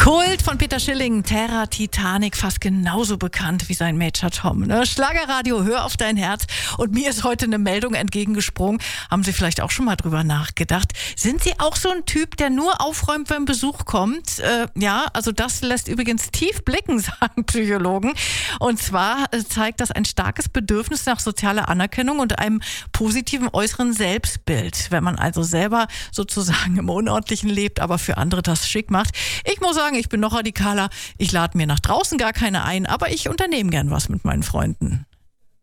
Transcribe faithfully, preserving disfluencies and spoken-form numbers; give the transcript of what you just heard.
Kult von Peter Schilling, Terra Titanic, fast genauso bekannt wie sein Major Tom. Ne? Schlagerradio, hör auf dein Herz. Und mir ist heute eine Meldung entgegengesprungen. Haben Sie vielleicht auch schon mal drüber nachgedacht? Sind Sie auch so ein Typ, der nur aufräumt, wenn Besuch kommt? Äh, ja, also das lässt übrigens tief blicken, sagen Psychologen. Und zwar äh, zeigt das ein starkes Bedürfnis nach sozialer Anerkennung und einem positiven äußeren Selbstbild. Wenn man also selber sozusagen im Unordentlichen lebt, aber für andere das schick macht. Ich muss sagen, ich bin noch radikaler. Ich lade mir nach draußen gar keine ein, aber ich unternehme gern was mit meinen Freunden.